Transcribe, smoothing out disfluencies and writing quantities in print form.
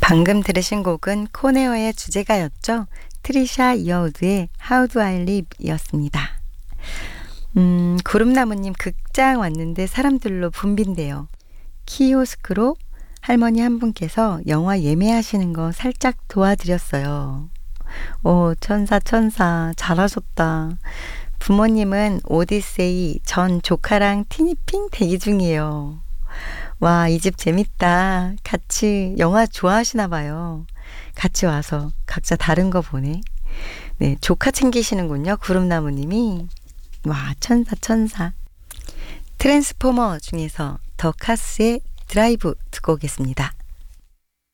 방금 들으신 곡은 코네어의 주제가였죠. 트리샤 이어우드의 How Do I Live 이었습니다. 구름나무님 극장 왔는데 사람들로 붐빈대요. 키오스크로 할머니 한 분께서 영화 예매하시는 거 살짝 도와드렸어요. 오, 천사 잘하셨다. 부모님은 오디세이 전 조카랑 티니핑 대기 중이에요. 와, 이 집 재밌다. 같이 영화 좋아하시나 봐요. 같이 와서 각자 다른 거 보네. 네, 조카 챙기시는군요. 구름나무님이. 와, 천사. 트랜스포머 중에서 더 카스의 드라이브 듣고 오겠습니다.